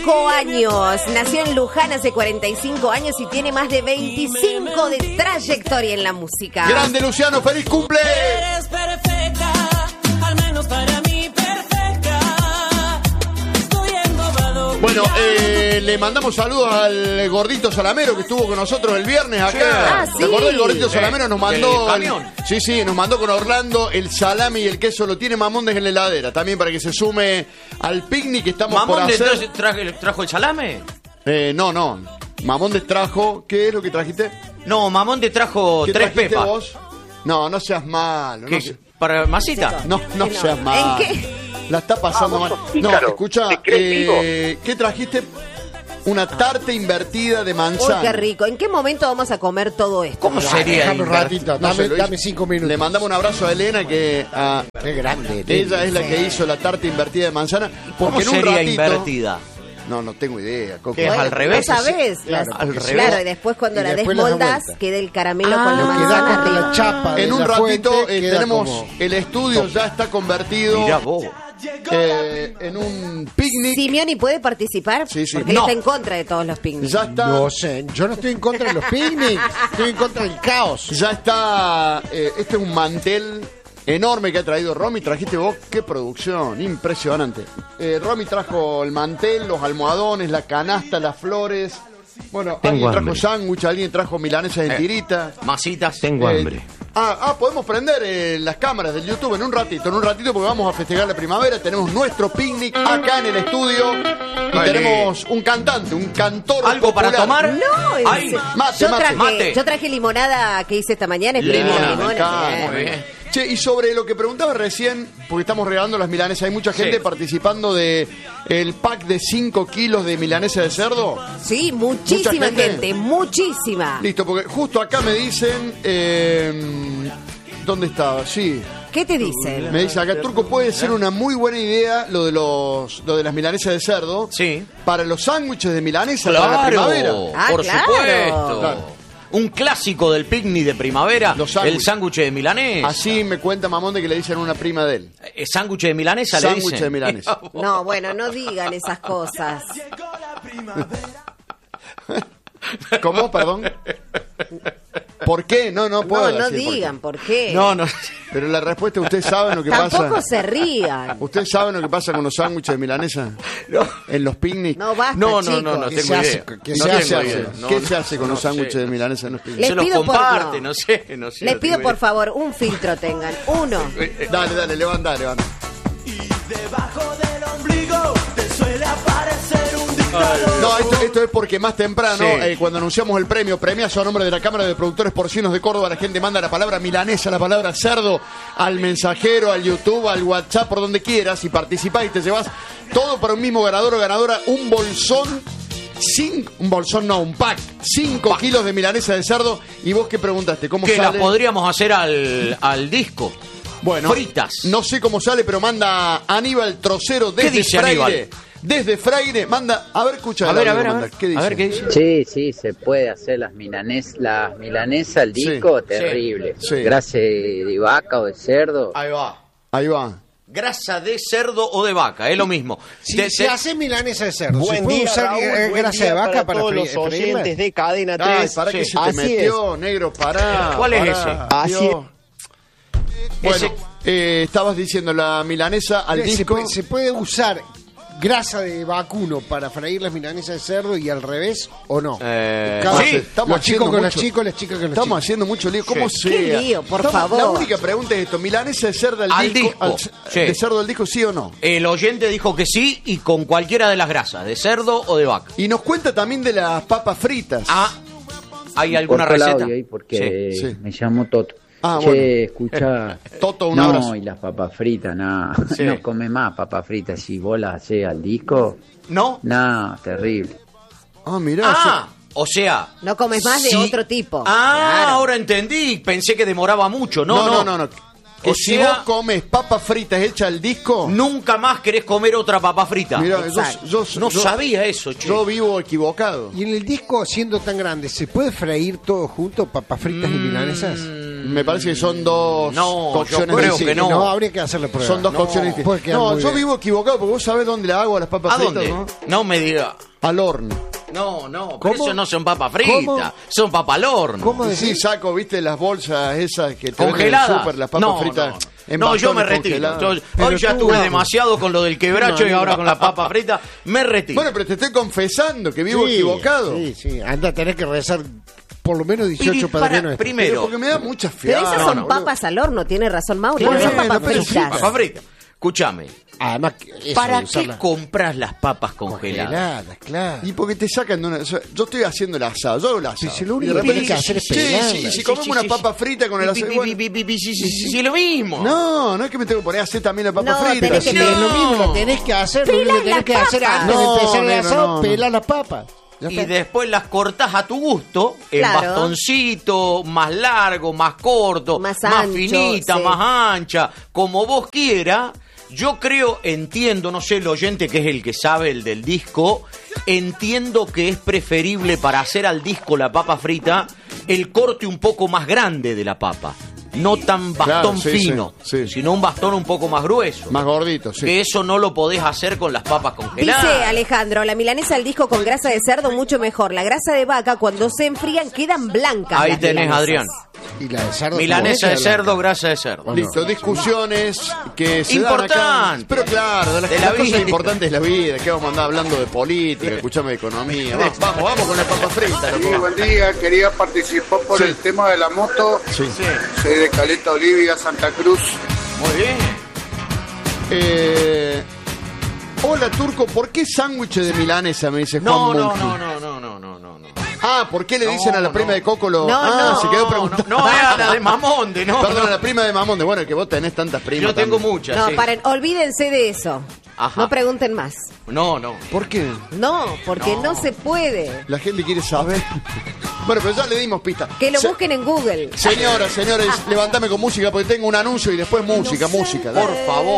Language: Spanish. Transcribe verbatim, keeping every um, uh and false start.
cinco años. Nació en Luján hace cuarenta y cinco años y tiene más de veinticinco de trayectoria en la música. Grande Luciano, feliz cumple. Eres perfecta, al menos para mí perfecta. Estoy embobado. Bueno, eh, le mandamos saludos al gordito Salamero que estuvo con nosotros el viernes acá. Ah, sí. ¿Te acordás? El gordito Salamero nos mandó... ¿Del camión? Sí, sí, nos mandó con Orlando el salami y el queso. Lo tiene Mamondes en la heladera. También para que se sume al picnic que estamos por ¿Mamón hacer. de trajo, trajo el salame? Eh, no, no. Mamondes trajo... ¿Qué es lo que trajiste? No, Mamón te trajo ¿Qué tres trajiste pepas. vos? No, no seas malo. ¿Qué? No, se- ¿Para masita? no, no ¿En seas malo. qué? La está pasando Ah, mal. vos sos No, pícaro, escucha, te crees vivo. eh, ¿qué trajiste? Una tarta invertida de Uy, manzana. qué rico. ¿En qué momento vamos a comer todo esto? ¿Cómo sería? Déjame un inver- ratito, No dame, sé, Luis. dame cinco minutos. Le mandamos un abrazo a Elena que ah, Qué grande. ella es la que hizo la tarta invertida de manzana. ¿Cómo Porque en un sería ratito, invertida? No, no tengo idea. Coco. ¿Qué es al revés? No sabés. Claro, Las- al claro, revés. y después cuando Y la después las da desmoldas, vuelta. queda el caramelo Ah, con la Lo que da manzana contra la arriba. chapa de En un la ratito fuente, eh, queda tenemos como- el estudio ya está convertido Mirá vos. eh, en un picnic. Simeoni puede participar Sí, sí. porque él No. está en contra de todos los picnics. Ya está. No sé, yo no estoy en contra de los picnics, estoy en contra del caos. Ya está. eh, este es un mantel enorme que ha traído Romy. Trajiste vos, qué producción, impresionante. Eh, Romy trajo el mantel, los almohadones, la canasta, las flores. Bueno, Tengo alguien trajo hambre. sándwich, alguien trajo milanesas en Eh. tirita. Masitas. Tengo Eh, hambre. Ah, ah, podemos prender eh, las cámaras del YouTube en un ratito, en un ratito porque vamos a festejar la primavera. Tenemos nuestro picnic acá en el estudio y Vale. tenemos un cantante, un cantor ¿Algo para popular. tomar? No, en Ay, serio. mate, yo, mate. traje, Mate. yo traje limonada que hice esta mañana. Es Bien, primo de me limón, encanta. bien. Muy bien. Che, y sobre lo que preguntaba recién, porque estamos regalando las milanesas, hay mucha gente Sí. participando de el pack de cinco kilos de milanesa de cerdo. Sí, muchísima Mucha gente. gente? muchísima. Listo, porque justo acá me dicen... eh, ¿Dónde estaba? Sí. ¿Qué te dicen? Me dice acá, Turco, puede ser una muy buena idea lo de los lo de las milanesas de cerdo. Sí. Para los sándwiches de milanesa para la Claro, primavera. Ah, por claro. supuesto. Claro. Un clásico del picnic de primavera, Los sándwiches. el sándwich de milanesa. Así me cuenta Mamón de que le dicen a una prima de él. Eh, ¿Sándwich de milanesa le Sándwich dicen? de milanesa. No, bueno, no digan esas cosas. ¿Cómo? Perdón. ¿Por qué? No, no puedo No, no decir por qué. digan por qué. No, no. Pero la respuesta, ¿ustedes saben lo que Tampoco pasa? se rían. ¿Ustedes saben lo que pasa con los sándwiches de milanesa? En los picnics. No basta, No, no, chicos. no, no ¿Qué tengo se hace? idea. ¿Qué ¿Qué No se tengo hace? idea. No, ¿Qué no, se hace con no los sándwiches sé. de milanesa en los Les picnics? Se los pido por- comparte, no. no sé, no sé. Les no pido tengo por idea. favor un filtro tengan. Uno. Dale, dale, levanta, levanta. Debajo del ombligo te suele aparecer un dictador. No, esto, esto es porque más temprano, Sí. eh, cuando anunciamos el premio, premiazo a nombre de la Cámara de Productores Porcinos de Córdoba, la gente manda la palabra milanesa, la palabra cerdo, al mensajero, al YouTube, al WhatsApp, por donde quieras, y participás y te llevas todo para un mismo ganador o ganadora, un bolsón, cinco, un bolsón no, un pack, cinco kilos de milanesa de cerdo. ¿Y vos qué preguntaste? ¿Cómo Que las sale? podríamos hacer al, al disco. Bueno, fritas. No sé cómo sale, pero manda Aníbal Trocero desde ¿Qué dice Fraire. Aníbal? Desde Fraire, manda, a ver, escucha. A el ver, a audio ver, que a manda. ver. ¿Qué dice? A ver qué dice. Sí, sí, se puede hacer las milanes, las milanesas, el disco, Sí, terrible. sí. Grasa de, de vaca o de cerdo. Ahí va. Ahí va. Grasa de cerdo o de vaca, es lo mismo. Si Te- se te- hace milanesa de cerdo, ¿se Buen puede día, usar Raúl, eh, buen grasa día de vaca para, todos fri- los freírla? oyentes de Cadena Ay, tres. para que Sí. se te Así metió, negro, pará. ¿Cuál es pará. ese? Así Dios. Bueno, Ese- eh, estabas diciendo la milanesa al Se disco. puede, se puede usar grasa de vacuno para freír las milanesas de cerdo y al revés, ¿o no? Eh, Cada- sí, estamos los haciendo chicos con los mucho- chicos, las chicas con los Estamos chicos. haciendo mucho lío, ¿cómo Sí. sea? Qué lío, por Estamos- favor. La única pregunta es esto, ¿milanesa de cerdo al, Al disco? disco, al- sí. ¿De cerdo al disco sí o no? El oyente dijo que sí y con cualquiera de las grasas, de cerdo o de vaca. Y nos cuenta también de las papas fritas. Ah, ¿hay alguna Corto el receta? audio ahí porque Sí, sí. me llamo Toto. Ah, che, bueno. escucha. Toto, un no, abrazo. y las papas fritas, nada. Sí. No come más papas fritas. Si vos las hacés al disco, ¿No? nada, terrible. Ah, mirá. Ah, o sea... No comes más de sí. otro tipo. Ah, Claro. ahora entendí. Pensé que demoraba mucho. No, No, no, no, no. Que O si sea- vos comes papas fritas hechas al disco... Nunca más querés comer otra papa frita. Mirá, yo, Exacto. yo- no yo- sabía eso, che. Yo vivo equivocado. Y en el disco, siendo tan grande, ¿se puede freír todo junto, papas fritas y milanesas? Mm, Me parece que son dos No, yo cocciones creo distintas. que no. No, habría que hacerle pruebas. Son dos No, cocciones distintas. puede quedar No, muy yo bien. vivo equivocado porque vos sabés dónde le hago a las papas ¿A fritas, dónde? ¿no? No me diga. Al horno. No, no, ¿Cómo? pero eso no son papas fritas, ¿Cómo? son papas al horno. ¿Cómo Sí, decís? saco, viste, las bolsas esas que te venden en el ¿Congeladas? súper, las papas no, fritas. no. en No, yo me bastones retiro. congeladas. Yo- Pero hoy ya tú, tuve vamos. demasiado con lo del quebracho No, y no, ahora no. con la papa frita. Me retiro. Bueno, pero te estoy confesando que vivo Sí, equivocado. Sí, sí. Anda, tenés que rezar por lo menos Piri, dieciocho para- padrinos. Pero primero, porque me da mucha Pero fiaca. esas no, son no, papas al horno, tiene razón Mauri. Claro, no son papas pero fritas. papa frita. Escúchame, Además, eso, ¿para de qué usarla compras las papas congeladas? congeladas, claro. Y porque te sacan de una... o sea, yo estoy haciendo el asado, yo hago el asado. si lo Y único de que repente- tenés que hacer es Sí, pelarla. sí, si Sí, comemos sí, una sí, papa sí. frita con el Pi, asado... pi, bueno, pi, pi, pi, sí, sí, sí, sí, lo mismo. no, no es que me tengo que poner a hacer también la papa No, frita. tenés que Si Sí. es lo No. mismo, lo tenés que hacer, lo Pelá único que tenés las que hacer papas. antes de No, empezar el negro, asado, no, no. pelar las papas. Ya Y está. después las cortás a tu gusto, en Claro. bastoncito, más largo, más corto, Más más, ancho, finita, sí. más ancha, como vos quieras. Yo creo, entiendo, no sé, el oyente que es el que sabe el del disco, entiendo que es preferible para hacer al disco la papa frita el corte un poco más grande de la papa. No tan bastón Claro, sí, fino, sí, sí. sino un bastón un poco más grueso. Más gordito, sí. Que eso no lo podés hacer con las papas congeladas. Dice Alejandro, la milanesa al disco con grasa de cerdo mucho mejor. La grasa de vaca cuando se enfrían quedan blancas. Ahí las tenés, milanesas. Adrián. Y la de cerdo. Milanesa de también, cerdo, grasa de cerdo. Listo, discusiones que se dan acá. Importante. Pero claro, de las, De la las cosas vida. importantes de la vida, que vamos a andar hablando de política, escuchame de economía. Vamos, vamos, vamos con la papa frita. Sí, loco. buen día, quería participar por Sí. el tema de la moto. Sí. Soy de Caleta Olivia, Santa Cruz. Muy bien. Eh, hola, Turco, ¿por qué sándwich de milanesa? Me dice Juan No, no, Bunge. no, no, no, no, no, no, no. Ah, ¿por qué le dicen No, a la prima no. de Coco lo... No, ah, no. se quedó No, preguntando. no, no, era la de Mamonde, no. Perdón, a no. la prima de Mamón, de bueno, que vos tenés tantas primas. Yo tengo también. muchas. No, sí. paren, olvídense de eso. Ajá. No pregunten más. No, no. ¿Por qué? No, porque no, No. se puede. La gente quiere saber. Bueno, pero ya le dimos pista. Que lo Se- busquen en Google. Señoras, señores, levantame con música porque tengo un anuncio y después música, música. dale. Por favor.